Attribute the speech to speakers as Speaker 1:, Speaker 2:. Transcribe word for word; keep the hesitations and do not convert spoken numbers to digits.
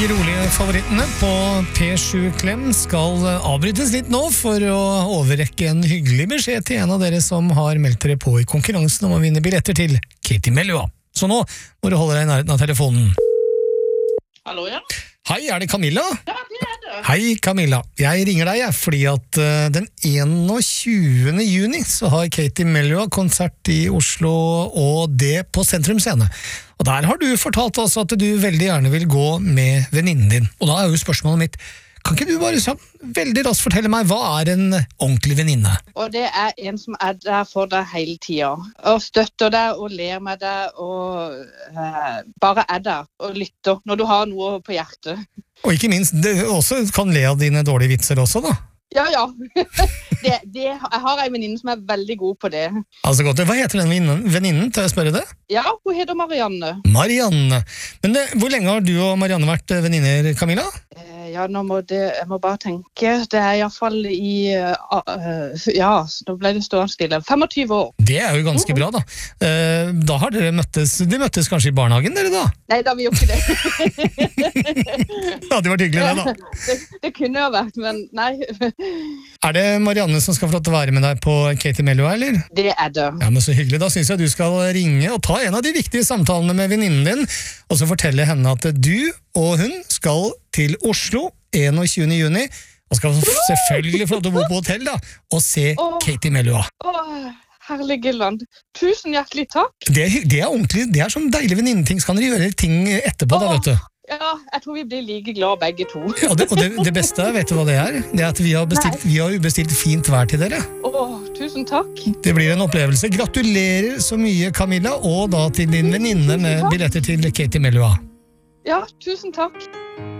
Speaker 1: De rolige favorittene på P sju Klem skal avbrytes litt nå for å overrekke en hyggelig beskjed til en av dere som har meldt dere på i konkurransen om å vinne billetter til Katie Melua. Så nå må du holde deg i nærheten av telefonen.
Speaker 2: Hallo, ja?
Speaker 1: Hei, er det Camilla?
Speaker 2: Ja, det er det.
Speaker 1: Hei Camilla, jeg ringer deg jeg, fordi at uh, den enogtjuende juni så har Katie Melua konsert i Oslo, og det på Sentrum Scene. Og der har du fortalt oss at du veldig gjerne vil gå med venninnen din. Og da er jo spørsmålet mitt, kan ikke du bare så veldig raskt fortelle meg, hva er en ordentlig venninne?
Speaker 2: Og det er en som er der for deg hele tiden. Og støtter deg, og ler med deg, og uh, bare er der, og lytter når du har noe på hjertet.
Speaker 1: Og ikke minst, det også kan le av dine dårlige vitser også da.
Speaker 2: Ja, ja. det, det, jeg har en venninne som er veldig god på det.
Speaker 1: Altså godt, hva heter den venninnen, venninnen til å spørre det?
Speaker 2: Ja, hun heter Marianne.
Speaker 1: Marianne. Men det, hvor lenge har du og Marianne vært venninner, Camilla?
Speaker 2: Eh, ja, nå må det, jeg må bare tenke. Det er i hvert fall i, uh, uh, ja, nå ble det stående stille, femogtyve år.
Speaker 1: Det er jo ganske bra da. Uh, da har dere møttes, de møttes kanskje i barnehagen, dere da?
Speaker 2: Nei, da vi gjorde ikke det.
Speaker 1: Ja, det var hyggelig det da.
Speaker 2: Det, det kunne jo vært, men nei.
Speaker 1: Er det Marianne som skal få lov til å være med deg på Katie Melua, eller?
Speaker 2: Det er det.
Speaker 1: Ja, men så hyggelig. Da synes jeg du skal ringe og ta en av de viktige samtalene med venninnen din, og så fortelle henne at du og hun skal til Oslo enogtjuende juni, og skal selvfølgelig få lov til å bo på hotell da, og se
Speaker 2: Åh.
Speaker 1: Katie Melua.
Speaker 2: Åh, herlige land. Tusen hjertelig takk.
Speaker 1: Det, er hy- det er ordentlig, det er sånn deilig venninneting, så kan dere gjøre ting etterpå da,
Speaker 2: Åh.
Speaker 1: vet du.
Speaker 2: Ja, jeg tror vi blir like glad begge to.
Speaker 1: Ja, det, og det, det beste, vet du hva det er? Det er at vi har bestilt, vi har jo bestilt fint vær til dere.
Speaker 2: Åh, tusen takk.
Speaker 1: Det blir en opplevelse. Gratulerer så mye, Camilla, og da til din venninne med billetter til Katie Melua.
Speaker 2: Ja, tusen takk.